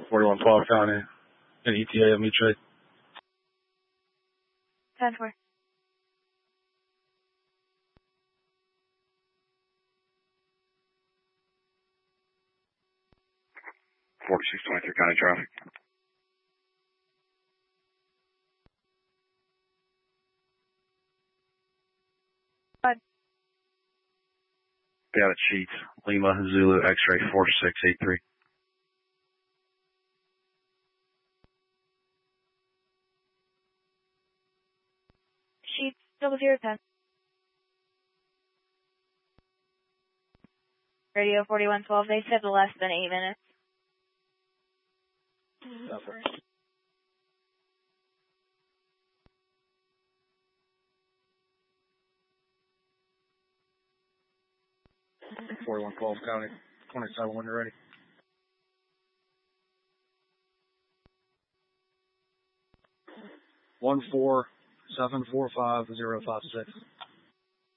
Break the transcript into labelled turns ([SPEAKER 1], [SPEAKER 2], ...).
[SPEAKER 1] 4112 County, an ETA of me trade.
[SPEAKER 2] 10-4.
[SPEAKER 3] County traffic. Got it, Sheets. Lima, Zulu, X-ray 4683.
[SPEAKER 2] Sheets 0010. Radio 4112, they said less than 8 minutes.
[SPEAKER 1] Okay. 4112 County, 27 when you're ready. 14745-056.